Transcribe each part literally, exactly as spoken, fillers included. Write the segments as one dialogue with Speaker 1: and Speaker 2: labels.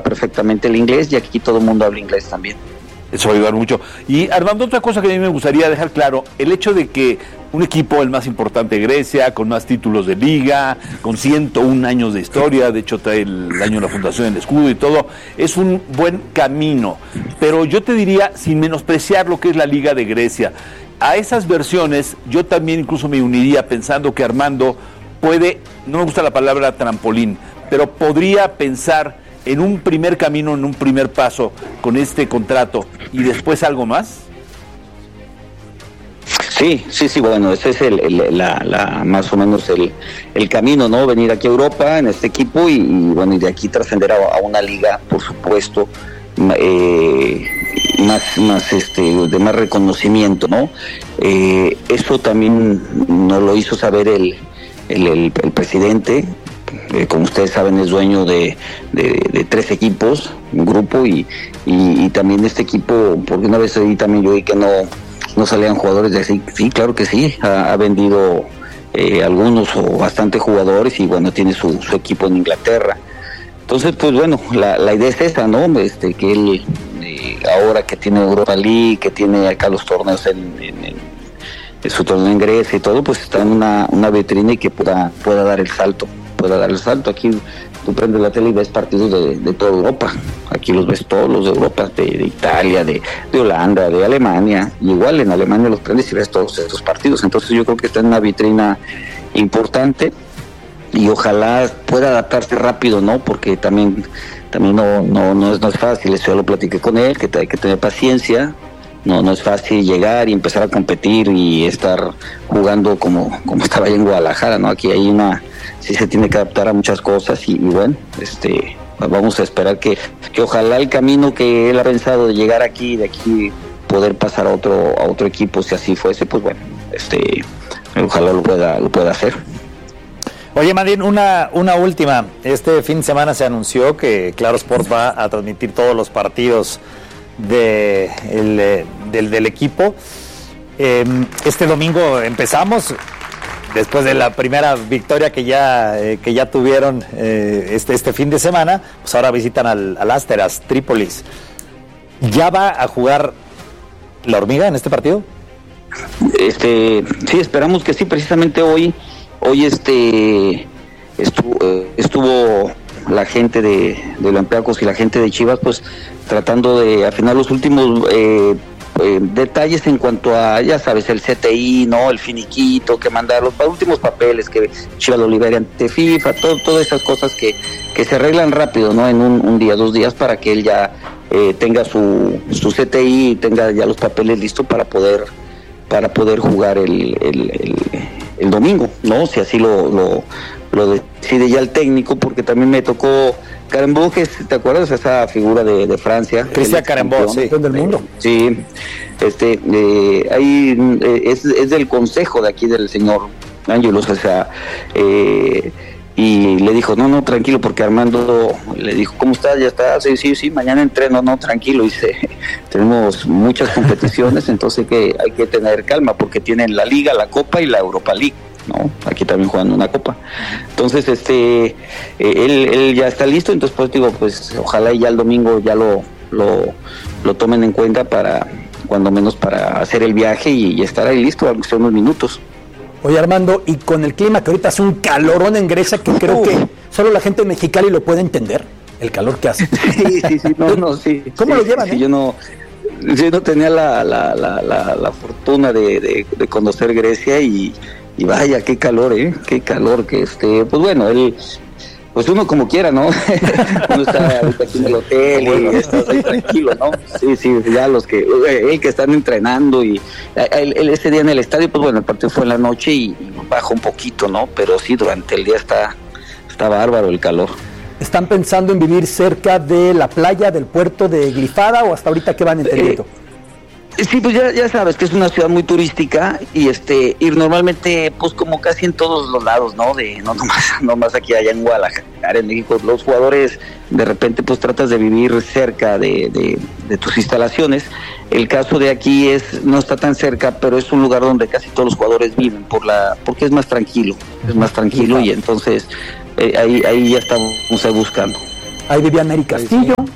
Speaker 1: perfectamente el inglés, y aquí todo el mundo habla inglés también.
Speaker 2: Eso va a ayudar mucho. Y Armando, otra cosa que a mí me gustaría dejar claro, el hecho de que un equipo, el más importante de Grecia, con más títulos de liga, con ciento un años de historia, de hecho trae el año de la fundación del escudo y todo, es un buen camino. Pero yo te diría, sin menospreciar lo que es la Liga de Grecia, a esas versiones yo también incluso me uniría pensando que Armando puede, no me gusta la palabra trampolín, pero podría pensar en un primer camino, en un primer paso con este contrato y después algo más.
Speaker 1: Sí, sí, sí, bueno, ese es el, el la, la más o menos el, el camino, ¿no? Venir aquí a Europa en este equipo y, y bueno, y de aquí trascender a, a una liga, por supuesto, eh, más, más este, de más reconocimiento, ¿no? Eh, eso también nos lo hizo saber el, el, el, el presidente. Eh, como ustedes saben, es dueño de, de, de tres equipos, un grupo, y, y, y también este equipo, porque una vez ahí también yo vi que no, no salían jugadores de así. Sí, claro que sí, ha, ha vendido eh, algunos o bastantes jugadores, y bueno, tiene su, su equipo en Inglaterra. Entonces, pues bueno, la, la idea es esa, ¿no? Este, que él, eh, ahora que tiene Europa League, que tiene acá los torneos en, en, en su torneo en Grecia y todo, pues está en una, una vitrina y que pueda, pueda dar el salto. pueda dar el salto. Aquí tú prendes la tele y ves partidos de, de toda Europa, aquí los ves todos los de Europa, de, de Italia, de, de Holanda, de Alemania, y igual en Alemania los prendes y ves todos estos partidos. Entonces yo creo que está en una vitrina importante y ojalá pueda adaptarse rápido, ¿no? Porque también también no no no es, no es fácil. Eso ya lo platiqué con él, que hay que tener paciencia. No, no es fácil llegar y empezar a competir y estar jugando como, como estaba allá en Guadalajara, ¿no? Aquí hay una, sí se tiene que adaptar a muchas cosas y, y bueno, este, vamos a esperar que, que ojalá el camino que él ha pensado de llegar aquí, de aquí poder pasar a otro, a otro equipo, si así fuese, pues bueno, este, ojalá lo pueda, lo pueda hacer.
Speaker 3: Oye, Madín, una, una última. Este fin de semana se anunció que Claro Sports va a transmitir todos los partidos de el, del, del equipo. Eh, este domingo empezamos, después de la primera victoria que ya eh, que ya tuvieron eh, este este fin de semana, pues ahora visitan al, al Asteras Trípolis. ¿Ya va a jugar la Hormiga en este partido?
Speaker 1: Este, sí, esperamos que sí. Precisamente hoy hoy este estuvo, eh, estuvo la gente de, de Olympiacos y la gente de Chivas, pues tratando de afinar los últimos eh, eh, detalles en cuanto a, ya sabes, el C T I, ¿no? El finiquito, que mandar los últimos papeles, que Chivas lo libere ante FIFA, todo, todas esas cosas que, que se arreglan rápido, ¿no? En un, un día, dos días, para que él ya eh, tenga su, su C T I y tenga ya los papeles listos para poder para poder jugar el, el, el, el domingo, ¿no? Si así lo, lo, lo decide ya el técnico, porque también me tocó Carembó, que ¿te acuerdas? Esa figura de, de Francia.
Speaker 3: Cristian Carembó, sí,
Speaker 1: del mundo. Sí, este, eh, ahí eh, es, es del consejo de aquí del señor Ángelos, o sea, eh, y le dijo, no, no, tranquilo, porque Armando le dijo, ¿cómo estás? Ya está, sí, sí, sí, mañana entreno, no, tranquilo, dice, tenemos muchas competiciones, entonces que hay que tener calma, porque tienen la Liga, la Copa y la Europa League, ¿no? Aquí también juegan una Copa. Entonces, este, eh, él, él ya está listo, entonces pues digo, pues ojalá ya el domingo ya lo, lo, lo tomen en cuenta para, cuando menos para hacer el viaje y, y estar ahí listo, aunque sea unos minutos.
Speaker 4: Oye, Armando, y con el clima que ahorita hace un calorón en Grecia, que creo que solo la gente de Mexicali lo puede entender, el calor que hace.
Speaker 1: Sí, sí, sí, no, no, sí.
Speaker 4: ¿Cómo
Speaker 1: sí,
Speaker 4: lo llevan?
Speaker 1: Sí,
Speaker 4: eh?
Speaker 1: yo no, yo no tenía la, la, la, la, la fortuna de, de, de conocer Grecia y, y vaya, qué calor, ¿eh? Qué calor que este, pues bueno, él, pues uno como quiera, ¿no? Uno está ahorita aquí en el hotel y está ahí tranquilo, ¿no? Sí, sí, ya los que, el que están entrenando y el, el, ese día en el estadio, pues bueno, el partido fue en la noche y, y bajó un poquito, ¿no? Pero sí, durante el día está, está bárbaro el calor.
Speaker 4: ¿Están pensando en vivir cerca de la playa del puerto de Glifada o hasta ahorita qué van entendiendo? Eh,
Speaker 1: Sí, pues ya, ya sabes que es una ciudad muy turística y este ir normalmente pues como casi en todos los lados, ¿no? De no nomás, no más aquí allá en Guadalajara, en México, los jugadores de repente pues tratas de vivir cerca de, de, de tus instalaciones. El caso de aquí es no está tan cerca, pero es un lugar donde casi todos los jugadores viven por la porque es más tranquilo, es más tranquilo y entonces eh, ahí ahí ya estamos buscando.
Speaker 4: Ahí vivía Neri Castillo,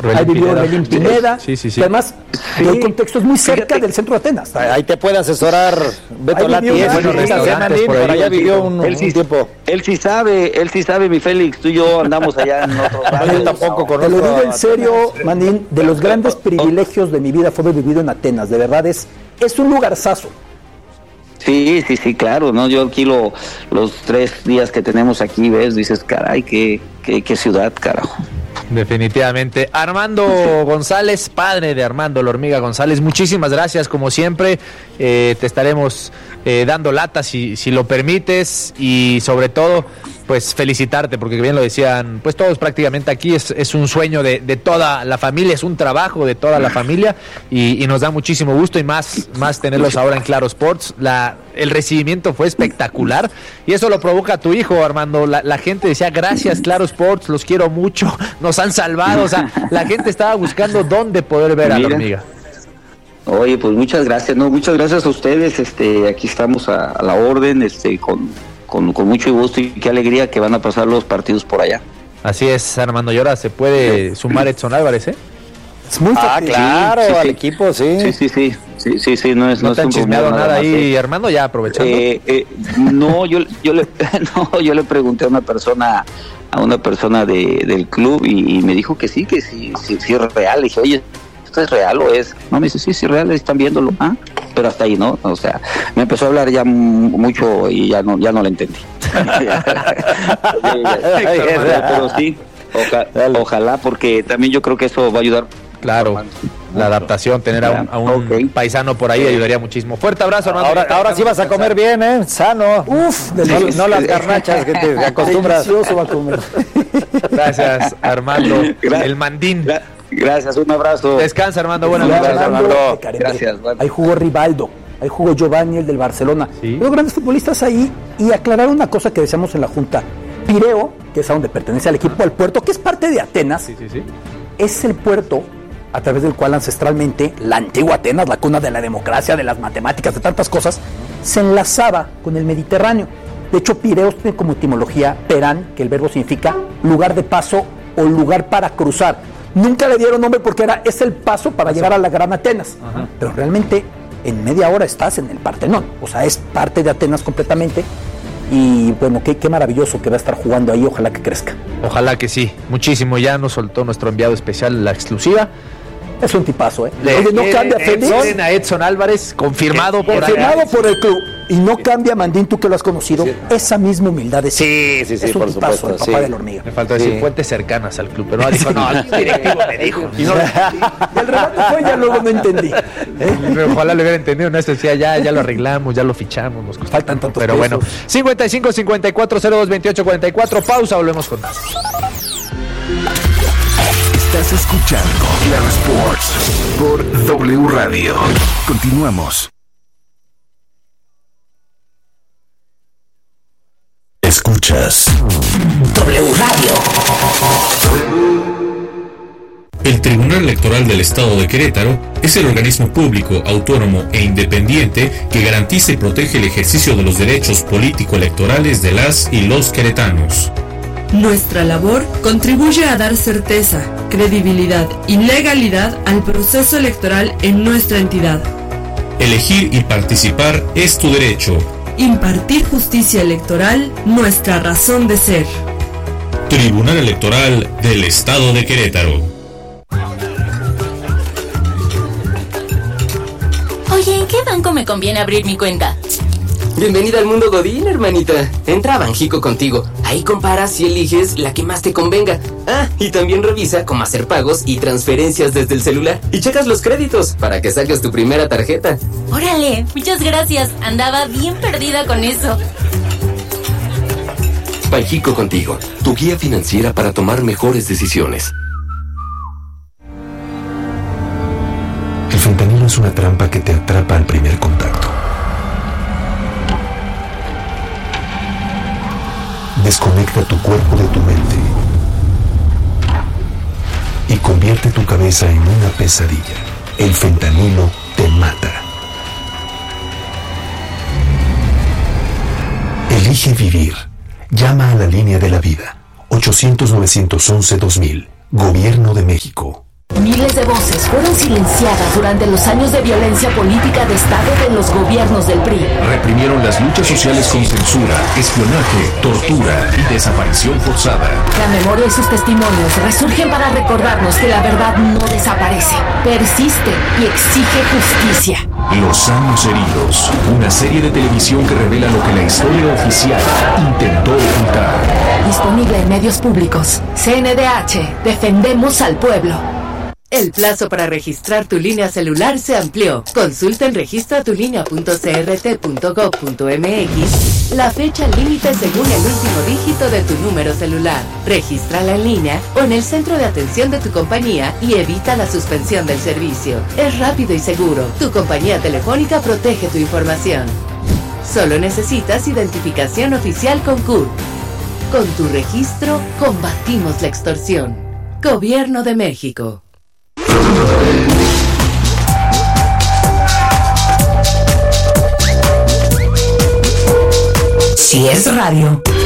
Speaker 4: ahí vivió Orbelín Pineda,
Speaker 3: sí, sí, sí.
Speaker 4: que además
Speaker 1: Sí.
Speaker 4: el contexto es muy cerca
Speaker 1: Fíjate.
Speaker 4: del centro de Atenas.
Speaker 3: Ahí te puede asesorar Beto
Speaker 4: Ahí
Speaker 3: Lati,
Speaker 4: vivió
Speaker 3: ¿eh?
Speaker 4: un-
Speaker 3: Buenos
Speaker 4: sí,
Speaker 3: restaurantes
Speaker 4: sí,
Speaker 3: por,
Speaker 4: por
Speaker 3: ahí, allá
Speaker 4: ahí,
Speaker 3: vivió un,
Speaker 1: él,
Speaker 3: un
Speaker 1: sí,
Speaker 3: tiempo.
Speaker 1: él sí sabe, él sí sabe, mi Félix, tú y yo andamos allá en otros
Speaker 3: Yo
Speaker 1: lados.
Speaker 3: tampoco
Speaker 4: Te lo
Speaker 3: conozco.
Speaker 4: digo en
Speaker 3: a-
Speaker 4: serio, Manín, de los grandes privilegios de mi vida fue haber vivido en Atenas. De verdad es, es un lugarzazo.
Speaker 1: Sí, sí, sí, claro, ¿no? Yo aquí lo, los tres días que tenemos aquí, ves, dices, caray, qué, qué, qué ciudad, carajo.
Speaker 5: Definitivamente. Armando González, padre de Armando La Hormiga González, muchísimas gracias como siempre. Eh, te estaremos eh, dando lata si, si lo permites y sobre todo pues felicitarte porque bien lo decían pues todos prácticamente aquí, es, es un sueño de, de toda la familia, es un trabajo de toda la familia y, y nos da muchísimo gusto y más, más tenerlos ahora en Claro Sports. La, el recibimiento fue espectacular y eso lo provoca tu hijo, Armando. La, la gente decía gracias Claro Sports, los quiero mucho, nos han salvado, o sea, la gente estaba buscando dónde poder ver a La
Speaker 1: Mira.
Speaker 5: Hormiga.
Speaker 1: Oye, pues muchas gracias, no, muchas gracias a ustedes, este, aquí estamos a, a la orden, este, con, con, con mucho gusto y qué alegría que van a pasar los partidos por allá.
Speaker 5: Así es, Armando, y ahora se puede sumar Edson Álvarez, ¿eh?
Speaker 4: Es muy
Speaker 3: Ah,
Speaker 4: fácil.
Speaker 3: claro,
Speaker 1: Sí, sí,
Speaker 3: al
Speaker 1: sí.
Speaker 3: equipo, sí.
Speaker 1: Sí, sí, sí, sí, sí, sí, no es,
Speaker 5: No,
Speaker 1: no
Speaker 5: te
Speaker 1: es
Speaker 5: han
Speaker 1: un
Speaker 5: chismeado
Speaker 1: rumor
Speaker 5: nada
Speaker 1: más,
Speaker 5: ahí,
Speaker 1: eh.
Speaker 5: Armando, ya aprovechando.
Speaker 1: Eh, eh, no, yo, yo le, no, yo le pregunté a una persona, a una persona de, del club y, y me dijo que sí, que sí, sí, sí es real. Le dije, oye, ¿esto es real o es? No, me dice, sí, sí es real, están viéndolo. Ah, pero hasta ahí, ¿no? O sea, me empezó a hablar ya m- mucho y ya no, ya no le entendí. Pero sí, oja- ojalá, porque también yo creo que eso va a ayudar.
Speaker 5: Claro, la adaptación, tener a un, a un
Speaker 1: Ok.
Speaker 5: paisano por ahí ayudaría muchísimo. Fuerte abrazo, Armando.
Speaker 3: Ahora, ahora sí vas a comer bien, ¿eh? Sano.
Speaker 4: Uf,
Speaker 3: No,
Speaker 4: delicioso.
Speaker 3: no las garnachas que te acostumbras.
Speaker 4: Delicioso va a comer.
Speaker 5: Gracias, Armando,
Speaker 1: Gra-
Speaker 5: el mandín.
Speaker 1: Gra- Gracias, un abrazo.
Speaker 5: Descansa, Armando, buenas
Speaker 4: Ya
Speaker 5: noches.
Speaker 4: hablando
Speaker 1: Armando.
Speaker 4: de Carembe,
Speaker 1: Gracias, bueno.
Speaker 4: ahí jugó Rivaldo, ahí jugó Giovanni, el del Barcelona.
Speaker 5: Sí.
Speaker 4: Los grandes futbolistas ahí. Y aclarar una cosa que decíamos en la Junta. Pireo, que es a donde pertenece al equipo, al puerto, que es parte de Atenas,
Speaker 5: Sí, sí, sí.
Speaker 4: es el puerto a través del cual ancestralmente la antigua Atenas, la cuna de la democracia, de las matemáticas, de tantas cosas, se enlazaba con el Mediterráneo. De hecho, Pireos tiene como etimología perán, que el verbo significa lugar de paso o lugar para cruzar. Nunca le dieron nombre porque era es el paso para llegar a la Gran Atenas. Pero realmente en media hora estás en el Partenón. O sea, es parte de Atenas completamente. Y bueno, qué, qué maravilloso que va a estar jugando ahí. Ojalá que crezca.
Speaker 5: Ojalá que sí, muchísimo. Ya nos soltó nuestro enviado especial la exclusiva.
Speaker 4: Es un tipazo, ¿eh?
Speaker 5: Le-
Speaker 4: Oye, no
Speaker 5: le-
Speaker 4: cambia, Félix.
Speaker 5: Edson, a Edson Álvarez, confirmado por
Speaker 4: Confirmado
Speaker 5: allá.
Speaker 4: por el club. Y no cambia, Mandín, tú que lo has conocido, esa misma humildad de
Speaker 3: Sí, sí, sí,
Speaker 4: es un
Speaker 3: por
Speaker 4: tipazo,
Speaker 3: supuesto,
Speaker 4: el papá
Speaker 3: sí.
Speaker 4: de la hormiga.
Speaker 5: Me faltó decir
Speaker 3: Sí.
Speaker 5: fuentes cercanas al club, pero no, dijo, no, el directivo me dijo. Y no,
Speaker 4: El relato fue, ya luego no entendí.
Speaker 5: Eh, Ojalá le hubiera entendido, no, esto decía, ya, ya lo arreglamos, ya lo fichamos, nos costó
Speaker 4: Faltan
Speaker 5: tanto,
Speaker 4: tantos
Speaker 5: pero bueno.
Speaker 4: pesos.
Speaker 5: cincuenta y cinco, cincuenta y cuatro, cero dos, veintiocho, cuarenta y cuatro, pausa, volvemos con más.
Speaker 6: Estás escuchando Claro Sports por W Radio. Continuamos. Escuchas
Speaker 7: W Radio.
Speaker 8: El Tribunal Electoral del Estado de Querétaro es el organismo público, autónomo e independiente que garantiza y protege el ejercicio de los derechos político-electorales de las y los queretanos.
Speaker 9: Nuestra labor contribuye a dar certeza, credibilidad y legalidad al proceso electoral en nuestra entidad.
Speaker 8: Elegir y participar es tu derecho.
Speaker 9: Impartir justicia electoral, nuestra razón de ser.
Speaker 8: Tribunal Electoral del Estado de Querétaro.
Speaker 7: Oye, ¿en qué banco me conviene abrir mi cuenta?
Speaker 10: Bienvenida al mundo Godín, hermanita. Entra a Banjico contigo. Ahí comparas y eliges la que más te convenga. Ah, y también revisa cómo hacer pagos y transferencias desde el celular. Y checas los créditos para que saques tu primera tarjeta.
Speaker 7: Órale, muchas gracias. Andaba bien perdida con eso.
Speaker 10: Banjico contigo, tu guía financiera para tomar mejores decisiones.
Speaker 6: El fentanilo es una trampa que te atrapa al primer contacto. Desconecta tu cuerpo de tu mente y convierte tu cabeza en una pesadilla. El fentanilo te mata. Elige vivir. Llama a la línea de la vida. ochocientos, novecientos once, dos mil. Gobierno de México.
Speaker 11: Miles de voces fueron silenciadas durante los años de violencia política de Estado de los gobiernos del P R I.
Speaker 6: Reprimieron las luchas sociales con censura, espionaje, tortura y desaparición forzada.
Speaker 11: La memoria y sus testimonios resurgen para recordarnos que la verdad no desaparece, persiste y exige justicia.
Speaker 6: Los años heridos, una serie de televisión que revela lo que la historia oficial intentó ocultar.
Speaker 11: Disponible en medios públicos. C N D H, defendemos al pueblo.
Speaker 12: El plazo para registrar tu línea celular se amplió. Consulta en registra tu línea punto c r t punto gov punto m x la fecha límite según el último dígito de tu número celular. Regístrala en línea o en el centro de atención de tu compañía y evita la suspensión del servicio. Es rápido y seguro. Tu compañía telefónica protege tu información. Solo necesitas identificación oficial con C U R. Con tu registro, combatimos la extorsión. Gobierno de México.
Speaker 13: Si es radio,